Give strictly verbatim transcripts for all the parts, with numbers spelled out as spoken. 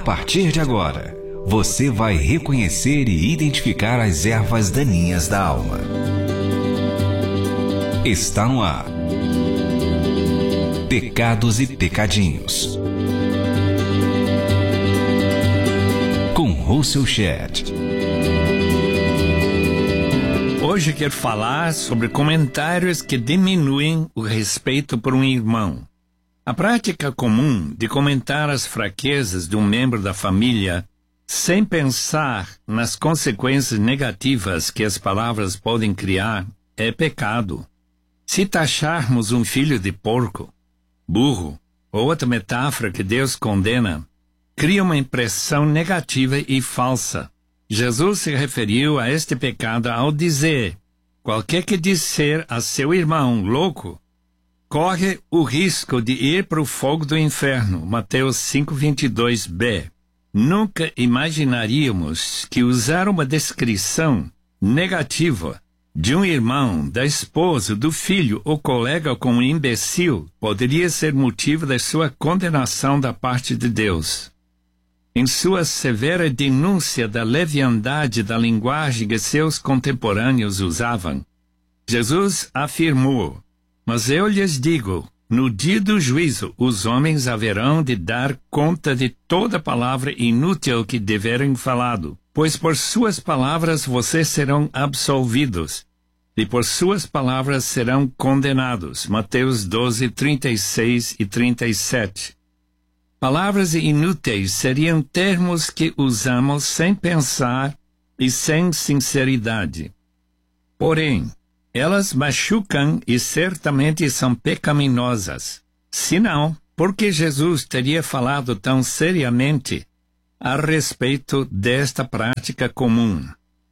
partir de agora, você vai reconhecer e identificar as ervas daninhas da alma. Está no ar. Pecados e Pecadinhos. Com Russell Shedd. Hoje quero falar sobre comentários que diminuem o respeito por um irmão. A prática comum de comentar as fraquezas de um membro da família sem pensar nas consequências negativas que as palavras podem criar é pecado. Se taxarmos um filho de porco, burro ou outra metáfora que Deus condena, cria uma impressão negativa e falsa. Jesus se referiu a este pecado ao dizer: qualquer que disser a seu irmão louco, corre o risco de ir para o fogo do inferno. Mateus cinco, vinte e dois b. Nunca imaginaríamos que usar uma descrição negativa de um irmão, da esposa, do filho ou colega como um imbecil poderia ser motivo da sua condenação da parte de Deus. Em sua severa denúncia da leviandade da linguagem que seus contemporâneos usavam, Jesus afirmou: mas eu lhes digo, no dia do juízo, os homens haverão de dar conta de toda palavra inútil que tiverem falado, pois por suas palavras vocês serão absolvidos, e por suas palavras serão condenados. Mateus doze, trinta e seis e trinta e sete. Palavras inúteis seriam termos que usamos sem pensar e sem sinceridade. Porém, elas machucam e certamente são pecaminosas. Se não, por que Jesus teria falado tão seriamente a respeito desta prática comum?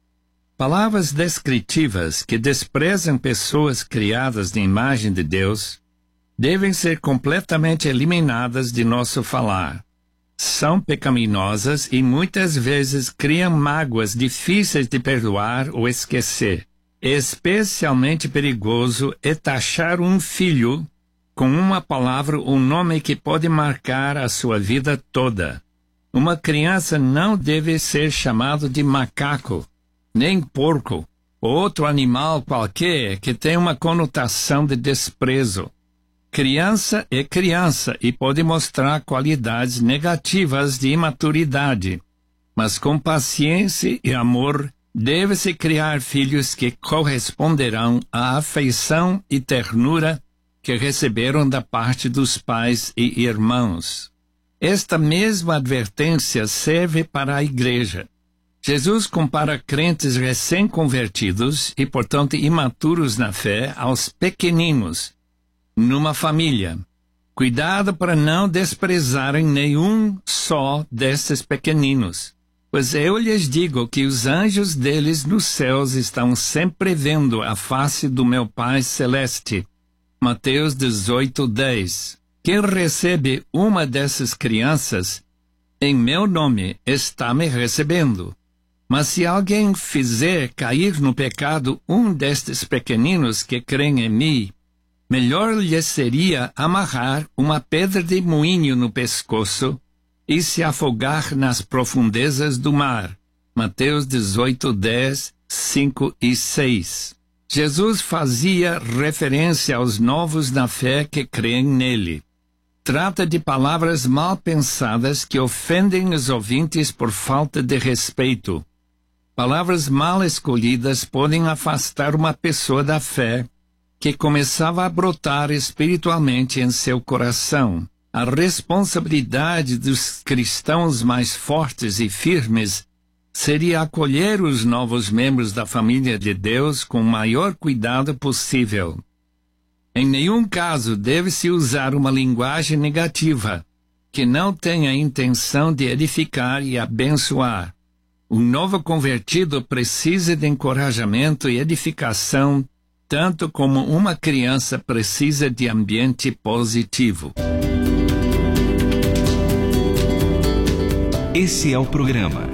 Palavras descritivas que desprezam pessoas criadas de imagem de Deus devem ser completamente eliminadas de nosso falar. São pecaminosas e muitas vezes criam mágoas difíceis de perdoar ou esquecer. Especialmente perigoso é taxar um filho com uma palavra ou um nome que pode marcar a sua vida toda. Uma criança não deve ser chamado de macaco, nem porco, ou outro animal qualquer que tenha uma conotação de desprezo. Criança é criança e pode mostrar qualidades negativas de imaturidade, mas com paciência e amor deve-se criar filhos que corresponderão à afeição e ternura que receberam da parte dos pais e irmãos. Esta mesma advertência serve para a igreja. Jesus compara crentes recém-convertidos e, portanto, imaturos na fé aos pequeninos numa família. Cuidado para não desprezarem nenhum só desses pequeninos, pois eu lhes digo que os anjos deles nos céus estão sempre vendo a face do meu Pai Celeste. Mateus dezoito, dez. Quem recebe uma dessas crianças, em meu nome, está me recebendo. Mas se alguém fizer cair no pecado um destes pequeninos que creem em mim, melhor lhe seria amarrar uma pedra de moinho no pescoço e se afogar nas profundezas do mar. Mateus dezoito, dez, cinco e seis. Jesus fazia referência aos novos na fé que creem nele. Trata de palavras mal pensadas que ofendem os ouvintes por falta de respeito. Palavras mal escolhidas podem afastar uma pessoa da fé que começava a brotar espiritualmente em seu coração. A responsabilidade dos cristãos mais fortes e firmes seria acolher os novos membros da família de Deus com o maior cuidado possível. Em nenhum caso deve-se usar uma linguagem negativa que não tenha a intenção de edificar e abençoar. Um novo convertido precisa de encorajamento e edificação, tanto como uma criança precisa de ambiente positivo. Esse é o programa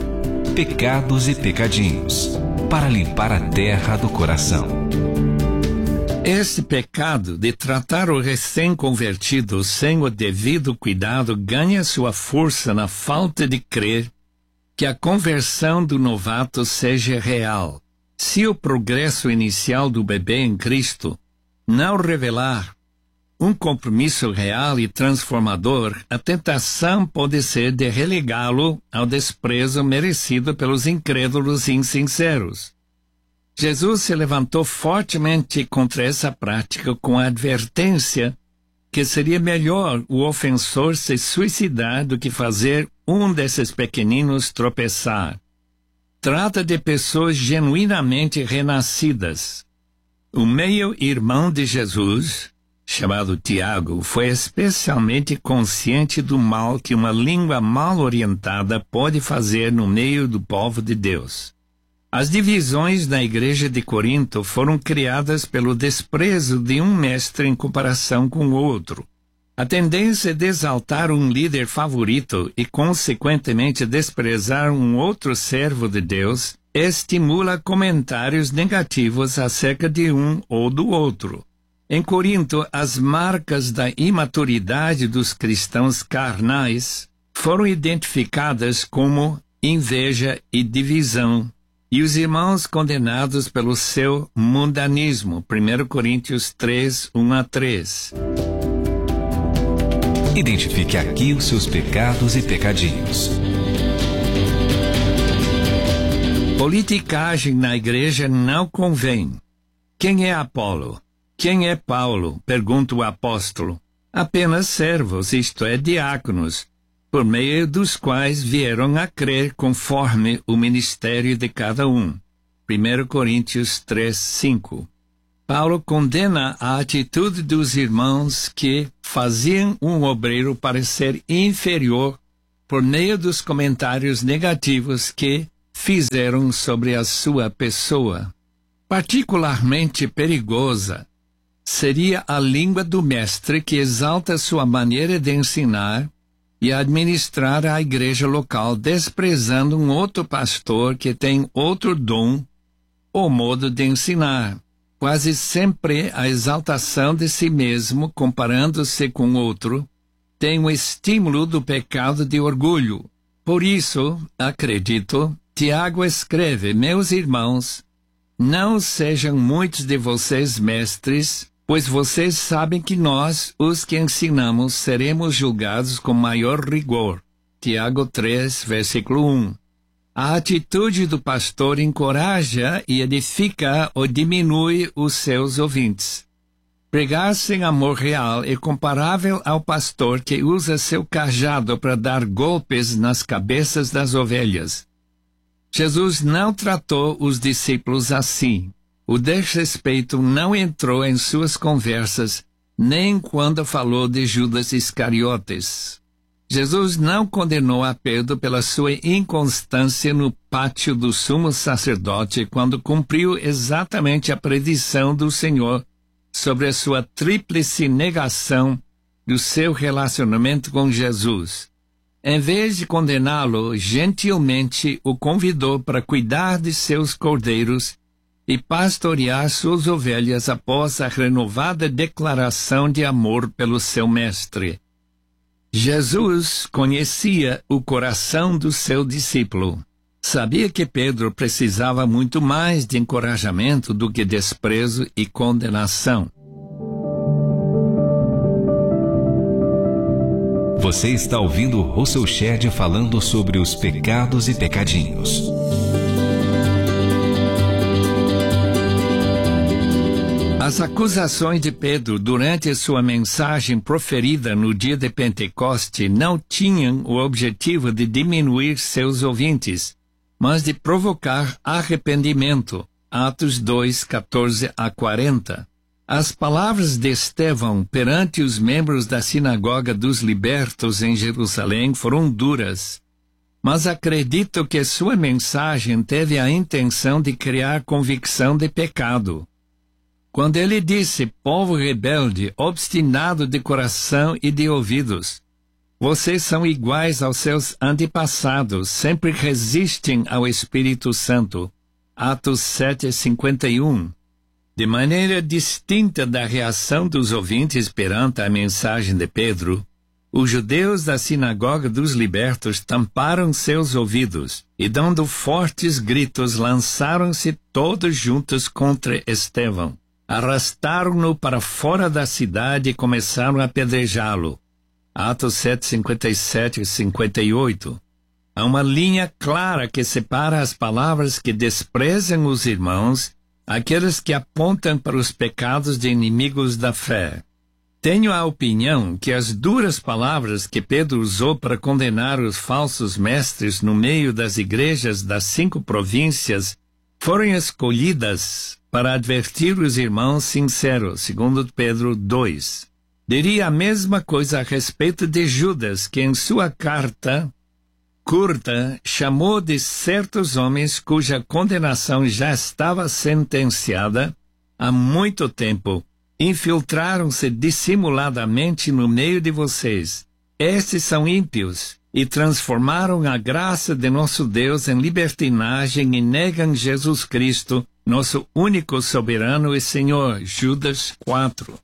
Pecados e Pecadinhos, para limpar a terra do coração. Este pecado de tratar o recém-convertido sem o devido cuidado ganha sua força na falta de crer que a conversão do novato seja real. Se o progresso inicial do bebê em Cristo não revelar um compromisso real e transformador, a tentação pode ser de relegá-lo ao desprezo merecido pelos incrédulos e insinceros. Jesus se levantou fortemente contra essa prática com a advertência que seria melhor o ofensor se suicidar do que fazer um desses pequeninos tropeçar. Trata de pessoas genuinamente renascidas. O meio-irmão de Jesus, chamado Tiago, foi especialmente consciente do mal que uma língua mal orientada pode fazer no meio do povo de Deus. As divisões na igreja de Corinto foram criadas pelo desprezo de um mestre em comparação com o outro. A tendência de exaltar um líder favorito e, consequentemente, desprezar um outro servo de Deus estimula comentários negativos acerca de um ou do outro. Em Corinto, as marcas da imaturidade dos cristãos carnais foram identificadas como inveja e divisão, e os irmãos condenados pelo seu mundanismo. primeira Coríntios três, um a três. Identifique aqui os seus pecados e pecadinhos. Politicagem na igreja não convém. Quem é Apolo? Quem é Paulo? Pergunta o apóstolo. Apenas servos, isto é, diáconos, por meio dos quais vieram a crer conforme o ministério de cada um. primeira Coríntios três, cinco. Paulo condena a atitude dos irmãos que faziam um obreiro parecer inferior por meio dos comentários negativos que fizeram sobre a sua pessoa. Particularmente perigosa seria a língua do mestre que exalta sua maneira de ensinar e administrar a igreja local, desprezando um outro pastor que tem outro dom ou modo de ensinar. Quase sempre a exaltação de si mesmo, comparando-se com outro, tem o estímulo do pecado de orgulho. Por isso, acredito, Tiago escreve: meus irmãos, não sejam muitos de vocês mestres, pois vocês sabem que nós, os que ensinamos, seremos julgados com maior rigor. Tiago três, versículo um. A atitude do pastor encoraja e edifica ou diminui os seus ouvintes. Pregar sem amor real é comparável ao pastor que usa seu cajado para dar golpes nas cabeças das ovelhas. Jesus não tratou os discípulos assim. O desrespeito não entrou em suas conversas, nem quando falou de Judas Iscariotes. Jesus não condenou a Pedro pela sua inconstância no pátio do sumo sacerdote quando cumpriu exatamente a predição do Senhor sobre a sua tríplice negação do seu relacionamento com Jesus. Em vez de condená-lo, gentilmente o convidou para cuidar de seus cordeiros e pastorear suas ovelhas após a renovada declaração de amor pelo seu mestre. Jesus conhecia o coração do seu discípulo. Sabia que Pedro precisava muito mais de encorajamento do que desprezo e condenação. Você está ouvindo Russell Shedd falando sobre os pecados e pecadinhos. As acusações de Pedro durante sua mensagem proferida no dia de Pentecoste não tinham o objetivo de diminuir seus ouvintes, mas de provocar arrependimento. Atos dois, catorze a quarenta. As palavras de Estevão perante os membros da Sinagoga dos Libertos em Jerusalém foram duras, mas acredito que sua mensagem teve a intenção de criar convicção de pecado. Quando ele disse, povo rebelde, obstinado de coração e de ouvidos, vocês são iguais aos seus antepassados, sempre resistem ao Espírito Santo. Atos sete, cinquenta e um. De maneira distinta da reação dos ouvintes perante a mensagem de Pedro, os judeus da sinagoga dos libertos tamparam seus ouvidos e, dando fortes gritos, lançaram-se todos juntos contra Estevão. Arrastaram-no para fora da cidade e começaram a apedrejá-lo. Atos sete, cinquenta e sete e cinquenta e oito. Há uma linha clara que separa as palavras que desprezam os irmãos, aqueles que apontam para os pecados de inimigos da fé. Tenho a opinião que as duras palavras que Pedro usou para condenar os falsos mestres no meio das igrejas das cinco províncias foram escolhidas para advertir os irmãos sinceros, segundo Pedro dois. Diria a mesma coisa a respeito de Judas, que em sua carta curta chamou de certos homens cuja condenação já estava sentenciada há muito tempo. Infiltraram-se dissimuladamente no meio de vocês. Estes são ímpios e transformaram a graça de nosso Deus em libertinagem e negam Jesus Cristo, nosso único soberano e Senhor. Judas quatro.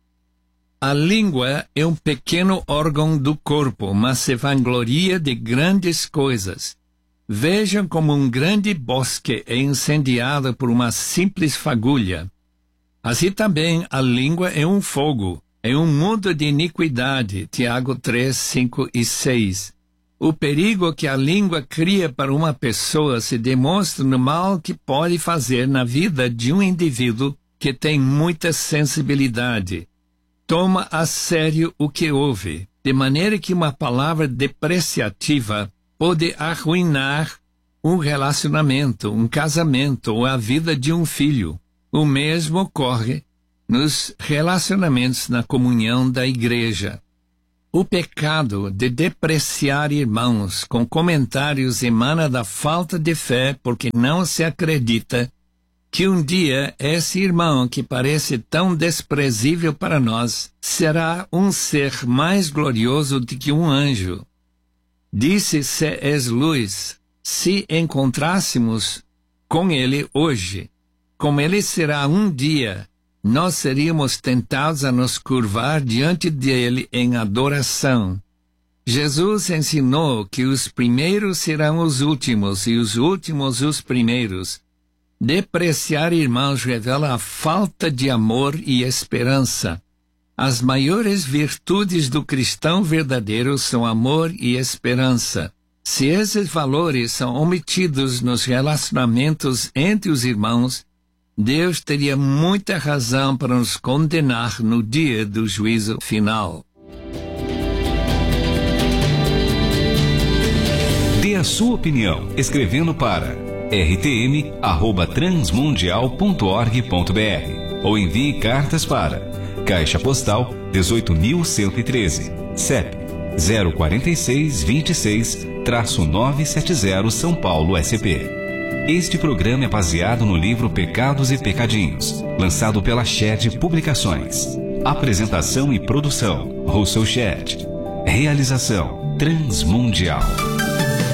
A língua é um pequeno órgão do corpo, mas se vangloria de grandes coisas. Vejam como um grande bosque é incendiado por uma simples fagulha. Assim também a língua é um fogo, é um mundo de iniquidade. Tiago três, cinco e seis. O perigo que a língua cria para uma pessoa se demonstra no mal que pode fazer na vida de um indivíduo que tem muita sensibilidade. Toma a sério o que ouve, de maneira que uma palavra depreciativa pode arruinar um relacionamento, um casamento ou a vida de um filho. O mesmo ocorre nos relacionamentos na comunhão da igreja. O pecado de depreciar irmãos com comentários emana da falta de fé, porque não se acredita que um dia esse irmão que parece tão desprezível para nós será um ser mais glorioso do que um anjo. Disse C S Lewis, se encontrássemos com ele hoje, como ele será um dia, nós seríamos tentados a nos curvar diante dele em adoração. Jesus ensinou que os primeiros serão os últimos e os últimos os primeiros. Depreciar irmãos revela a falta de amor e esperança. As maiores virtudes do cristão verdadeiro são amor e esperança. Se esses valores são omitidos nos relacionamentos entre os irmãos, Deus teria muita razão para nos condenar no dia do juízo final. Dê a sua opinião escrevendo para r t m arroba transmundial ponto org ponto b r ou envie cartas para Caixa Postal dezoito mil cento e treze, C E P zero quatro seis, vinte e seis, novecentos e setenta, São Paulo, S P. Este programa é baseado no livro Pecados e Pecadinhos, lançado pela Shed Publicações. Apresentação e produção, Russell Shed. Realização Transmundial.